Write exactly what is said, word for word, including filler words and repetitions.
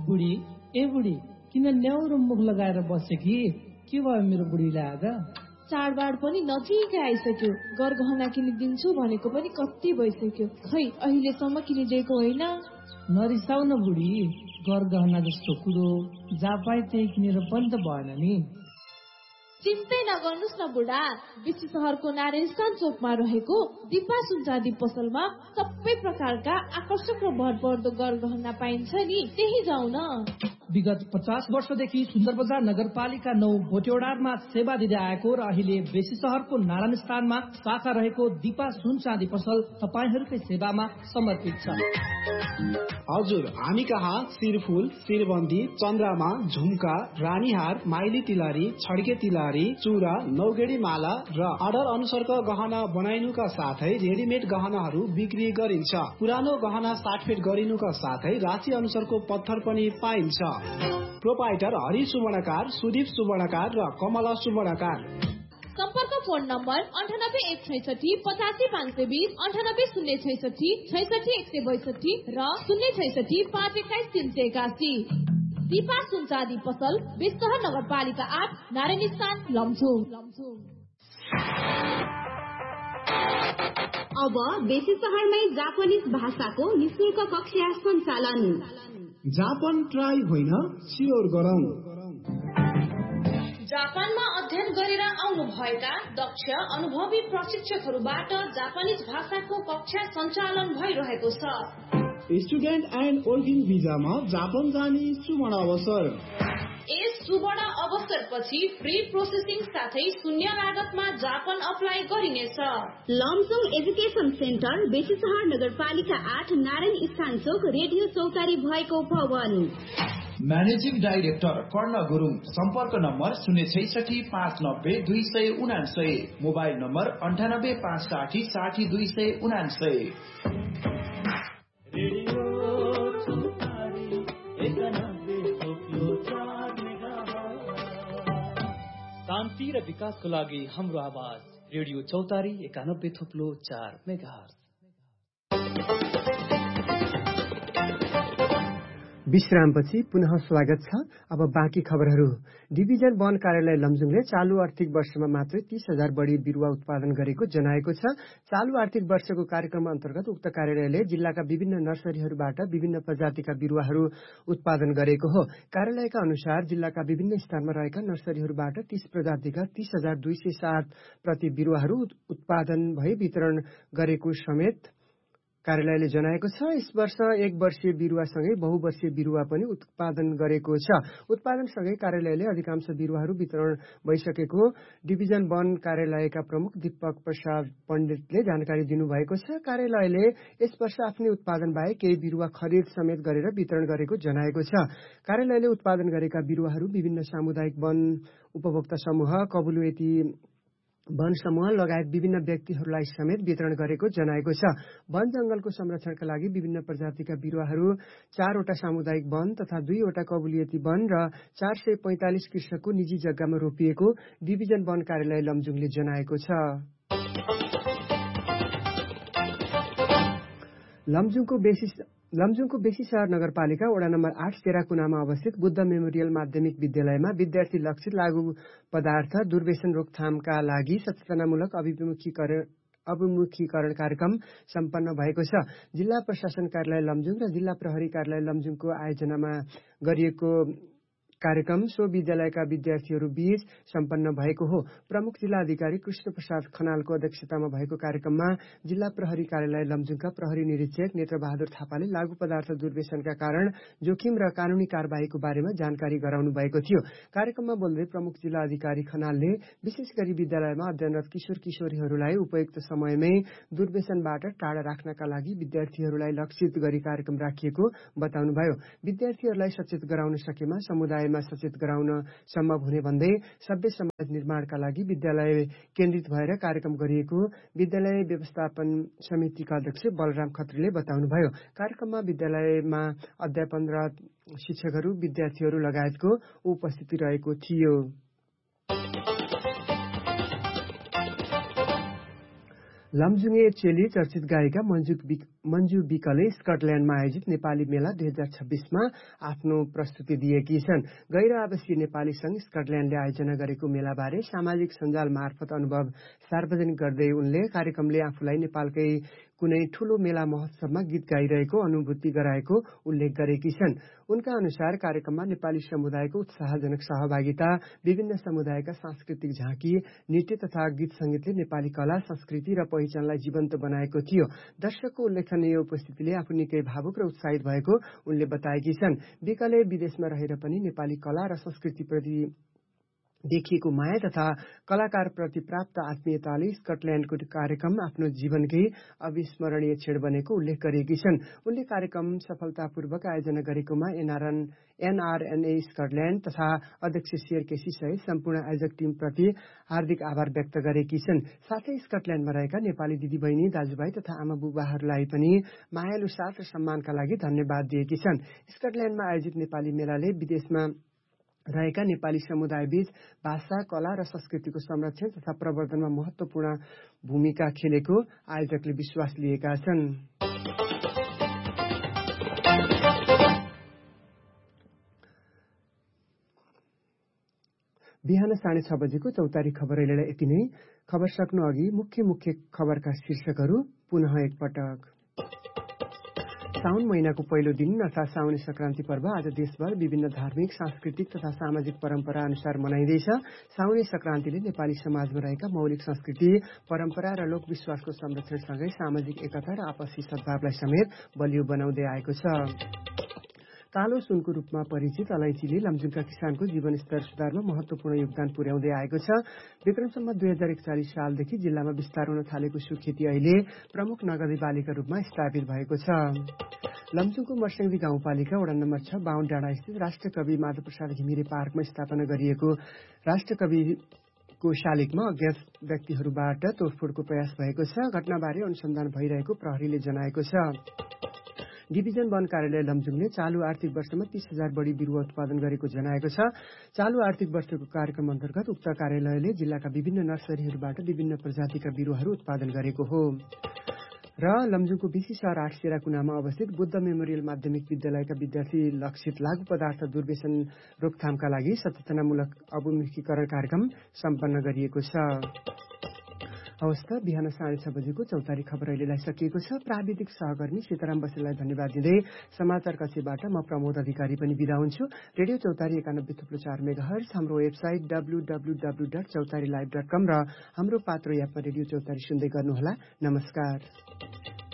बुढी ए बुढी किन न्याउरो मुख लगाएर बसे कि के भयो मेरो बुढीलाई आज? चाडबाड पनि नजिकै आइसक्यो, गरगहना किनिदिन्छु भनेको पनि कति भइसक्यो, खै अहिलेसम्म किनिदिएको होइन। नरिसाउ न बुढी, गरगहना जस्तो कुरो जहाँ पाए त्यही किनेर पनि त भएन नि। चिन्तै नगर्नुहोस् न बुढा, बेसी सहरको नारायण चोकमा रहेको दिपा सुनचाँदी पसलमा सबै प्रकारका आकर्षक र भरपर्दो गरगहना पाइन्छ नि, त्यही जाउँ न। विगत पचास वर्षदेखि सुन्दर बजार नगरपालिका नौ भोटेवडारमा सेवा दिँदै आएको र अहिले बेसी सहरको नारायण स्थानमा शाखा रहेको दिपा सुन चाँदी पसल तपाईहरूकै सेवामा समर्पित छ। हजुर, हामी कहाँ शिरफुल, शिरबन्दी, चन्द्रमा, झुम्का, रानीहार, माइली तिलहरी, छड्के तिलहरी, चुरा, नौगेडी माला र अर्डर अनुसारको गहना बनाइनुका साथै रेडिमेड गहनाहरू बिक्री गरिन्छ। पुरानो गहना साटफेट गरिनुका साथै राशि अनुसारको पत्थर पनि पाइन्छ। प्रोपाइटर हरि सुवर्णकार, सुदीप सुवर्णकार र कमला सुवर्णकार। सम्पर्क फोन नम्बर अन्ठानब्बे एक छैसठी पचासी पाँच सय बिस, अन्ठानब्बे शून्य छैसठी छैसठी एक सय बैसठी र शून्य छैसठी पाँच एक्काइस तीन सय एकासी। दिपा सुनचाँदी पसल, बेसीसहर नगरपालिका आठ, नारायण स्थान, लमजुङ। अब बेसी सहरमै जापानिज भाषाको निशुल्क कक्षा सञ्चालन। जापान ट्राई होइन, सियोर गरौँ। जापानमा अध्ययन गरेर आउनु भएका दक्ष अनुभवी प्रशिक्षकहरूबाट जापानिज भाषाको कक्षा सञ्चालन भइरहेको छ। स्टुडेन्ट एन्ड वर्किङ भिजामा जापान जाने सुवर्ण अवसर। यस सुवर्ण अवसरपछि फ्री प्रोसेसिङ साथै शून्य लागतमा जापान अप्लाई गरिनेछ। लमजुङ एजुकेसन सेन्टर, बेसी सहर नगरपालिका आठ, नारायण स्थान चोक, रेडियो चौतारी भएको भवन। म्यानेजिङ डाइरेक्टर कर्ण गुरुङ। सम्पर्क नम्बर शून्य छैसठी पाँच नब्बे दुई सय उनासय, मोबाइल नम्बर अन्ठानब्बे पाँच साठी साठी दुई सय उनासय। शान्ति र विकासको लागि हाम्रो आवाज रेडियो चौतारी एकानब्बे थुप्लो चार मेगाहर्ज। विश्रामपछि पुनः स्वागत छ। अब बाँकी खबरहरू। डिभिजन वन कार्यालय लमजुङले चालु आर्थिक वर्षमा मात्रै तीस हजार बढी बिरुवा उत्पादन गरेको जनाएको छ। चालु आर्थिक वर्षको कार्यक्रम अन्तर्गत उक्त कार्यालयले जिल्लाका विभिन्न नर्सरीहरूबाट विभिन्न प्रजातिका बिरुवाहरू उत्पादन गरेको हो। कार्यालयका अनुसार जिल्लाका विभिन्न स्थानमा रहेका नर्सरीहरूबाट तीस प्रजातिका तीस हजार दुई सय सात प्रति बिरुवाहरू उत्पादन भई वितरण गरेको समेत कार्यालयले जनाएको छ। यस वर्ष एक वर्षीय बिरुवासँगै बहुवर्षीय बिरुवा पनि उत्पादन गरेको छ। उत्पादनसँगै कार्यालयले अधिकांश बिरुवाहरू वितरण भइसकेको डिभिजन वन कार्यालयका प्रमुख दीपक प्रसाद पण्डितले जानकारी दिनुभएको छ। कार्यालयले यस वर्ष आफ्नै उत्पादन बाहेक केही बिरुवा खरिद समेत गरेर वितरण गरेको जनाएको छ। कार्यालयले उत्पादन गरेका बिरुवाहरू विभिन्न सामुदायिक वन उपभोक्ता समूह, कबुलुएती वन समूह लगायत विभिन्न व्यक्तिहरूलाई समेत वितरण गरेको जनाएको छ। वन जंगलको संरक्षणका लागि विभिन्न प्रजातिका बिरुवाहरू चारवटा सामुदायिक वन तथा दुईवटा कबुलियती वन र चार सय पैंतालिस कृषकको निजी जग्गामा रोपिएको डिभिजन वन कार्यालय लमजुङले जनाएको छ। लमजुङको बेसी लमजुङको बेसी सहर नगरपालिका वडा नम्बर आठ तेराकुनामा अवस्थित बुद्ध मेमोरियल माध्यमिक विद्यालयमा विद्यार्थी लक्षित लागू पदार्थ दुर्व्यसन रोकथामका लागि सचेतनामूलक अभिमुखीकरण अभिमुखीकरण कार्यक्रम सम्पन्न भएको छ। जिल्ला प्रशासन कार्यालय लमजुङ र जिल्ला प्रहरी कार्यालय लमजुङको आयोजनामा गरिएको कार्यक्रम सो विद्यालयका विद्यार्थीहरू बीच सम्पन्न भएको हो। प्रमुख जिल्ला अधिकारी कृष्ण प्रसाद खनालको अध्यक्षतामा भएको कार्यक्रममा जिल्ला प्रहरी कार्यालय लमजुङका प्रहरी निरीक्षक नेत्रबहादुर थापाले लागू पदार्थ दुर्व्यसनका कारण जोखिम र कानूनी कार्यवाहीको बारेमा जानकारी गराउनु भएको थियो। कार्यक्रममा बोल्दै प्रमुख जिल्ला अधिकारी खनालले विशेष गरी विद्यालयमा अध्ययनरत किशोर किशोरीहरूलाई उपयुक्त समयमै दुर्व्यसनबाट टाढा राख्नका लागि विद्यार्थीहरूलाई लक्षित गरी कार्यक्रम राखिएको बताउनुभयो। विद्यार्थीहरूलाई सचेत गराउन सकेमा समुदाय सचेत गराउन सम्भव हुने भन्दै सभ्य समाज निर्माणका लागि विद्यालय केन्द्रित भएर कार्यक्रम गरिएको विद्यालय व्यवस्थापन समितिका अध्यक्ष बलराम खत्रीले बताउनुभयो। कार्यक्रममा विद्यालयमा अध्यापनरत शिक्षकहरू, विद्यार्थीहरू लगायतको उपस्थिति रहेको थियो। लमजुङे चेली चर्चित गायिका मन्जु मन्जु विकले स्कटल्याण्डमा आयोजित नेपाली मेला दुई हजार छब्बीसमा आफ्नो प्रस्तुति दिएकी छन्। गैर आवासीय नेपाली संघ स्कटल्याण्डले आयोजना गरेको मेलाबारे सामाजिक सञ्जाल मार्फत अनुभव सार्वजनिक गर्दै उनले कार्यक्रमले आफूलाई नेपालकै कुनै ठूलो मेला महोत्सवमा गीत गाइरहेको अनुभूति गराएको उल्लेख गरेकी छन्। उनका अनुसार कार्यक्रममा नेपाली समुदायको उत्साहजनक सहभागिता, विभिन्न समुदायका सांस्कृतिक झाँकी, नृत्य तथा गीत संगीतले नेपाली कला, संस्कृति र पहिचानलाई जीवन्त बनाएको थियो। दर्शकको उल्लेखनीय उपस्थितिले आफू निकै भावुक र उत्साहित भएको उनले बताएकी छन्। विकले विदेशमा रहेर पनि नेपाली कला र संस्कृतिप्रति देखिएको माया तथा कलाकारप्रति प्राप्त आत्मीयताले स्कटल्याण्डको कार्यक्रम आफ्नो जीवनकै अविस्मरणीय क्षण बनेको उल्लेख गरेकी छन्। उनले कार्यक्रम सफलतापूर्वक आयोजना गरेकोमा एनआरएन एनआरएनए स्कटल्याण्ड तथा अध्यक्ष शेर केसी सहित सम्पूर्ण आयोजक टिमप्रति हार्दिक आभार व्यक्त गरेकी छन्। साथै स्कटल्याण्डमा रहेका नेपाली दिदीबहिनी, दाजुभाइ तथा आमा बुबाहरूलाई पनि मायालु साथ र सम्मानका लागि धन्यवाद दिएकी छन्। स्कटल्याण्डमा आयोजित नेपाली मेलाले विदेशमा रहेका नेपाली समुदायबीच भाषा, कला र संस्कृतिको संरक्षण तथा प्रवर्धनमा महत्वपूर्ण भूमिका खेलेको आयोजकले विश्वास लिएका छन्। बिहान साढे छ बजेको चौतारी खबर अहिलेलाई यति नै। खबर सक्नु अघि मुख्य मुख्य खबरका शीर्षकहरू पुनः एकपटक। साउन महिनाको पहिलो दिन अर्थात् साउने संक्रान्ति पर्व आज देशभर विभिन्न धार्मिक, सांस्कृतिक तथा सामाजिक परम्परा अनुसार मनाइँदैछ। साउने संक्रान्तिले नेपाली समाजमा रहेका मौलिक संस्कृति, परम्परा र लोकविश्वासको संरक्षणसँगै सामाजिक एकता र आपसी सद्भावलाई समेत बलियो बनाउँदै आएको छ। कालो सुनको रूपमा परिचित अलैँचीले लमजुङका किसानको जीवनस्तर सुधारमा महत्वपूर्ण योगदान पुर्याउँदै आएको छ। विक्रम सम्वत दुई हजार एकचालिस सालदेखि जिल्लामा विस्तार हुन थालेको सुखेती अहिले प्रमुख नगदी बालीका रूपमा स्थापित भएको छ। लमजुङको मर्स्याङ्दी गाउँपालिका वडा नम्बर छ बाहुन डाँडा स्थित राष्ट्रकवि माधव प्रसाद घिमिरे पार्कमा स्थापना गरिएको राष्ट्रकविको शालिगमा अज्ञात व्यक्तिहरूबाट तोडफोडको प्रयास भएको छ। घटनाबारे अनुसन्धान भइरहेको प्रहरीले जनाएको छ। डिभिजन वन कार्यालय लमजुङले चालू आर्थिक वर्षमा तीस हजार बढी बिरुवा उत्पादन गरेको जनाएको छ। चालू आर्थिक वर्षको कार्यक्रम अन्तर्गत उक्त कार्यालयले जिल्लाका विभिन्न नर्सरीहरूबाट विभिन्न प्रजातिका बिरुवाहरू उत्पादन गरेको हो। र लमजुङको बिसी सहर आठसेरा कुनामा अवस्थित बुद्ध मेमोरियल माध्यमिक विद्यालयका विद्यार्थी लक्षित लागू पदार्थ दुर्व्यसन रोकथामका लागि सचेतनामूलक अभिमुखीकरण कार्यक्रम सम्पन्न गरिएको छ। हवस् त बिहान साढे छ बजेको चौतारी खबर अहिलेलाई सकिएको छ। प्राविधिक सहकर्मी सीताराम बसेललाई धन्यवाद दिँदै समाचार कक्षबाट म प्रमोद अधिकारी पनि बिदा हुन्छु। रेडियो चौतारी एकानब्बे थुप्रो चार मेगा हर्ज, हाम्रो website W W W dot चौतारी लाइभ डट कम र हाम्रो पात्रो एपमा रेडियो चौतारी सुन्दै गर्नुहोला। नमस्कार।